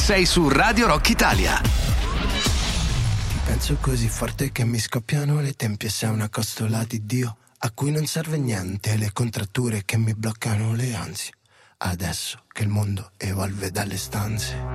sei su Radio Rock Italia. Ti penso così forte che mi scoppiano le tempie. Sei una costola di Dio a cui non serve niente, le contratture che mi bloccano le ansie. Adesso che il mondo evolve dalle stanze,